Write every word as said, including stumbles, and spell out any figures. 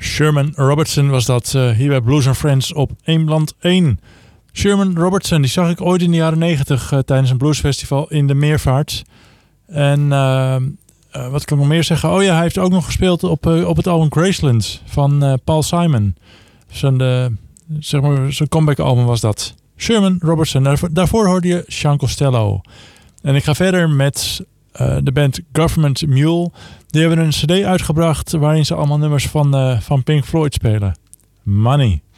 Sherman Robertson was dat, uh, hier bij Blues and Friends op Eemland één. Sherman Robertson, die zag ik ooit in de jaren negentig uh, tijdens een bluesfestival in de Meervaart. En uh, uh, wat kan ik nog meer zeggen? Oh ja, hij heeft ook nog gespeeld op, uh, op het album Graceland van uh, Paul Simon. Zijn, uh, zeg maar, zijn comeback album was dat. Sherman Robertson, daarvoor, daarvoor hoorde je Sean Costello. En ik ga verder met uh, de band Government Mule. Die hebben een cd uitgebracht waarin ze allemaal nummers van, uh, van Pink Floyd spelen. Money.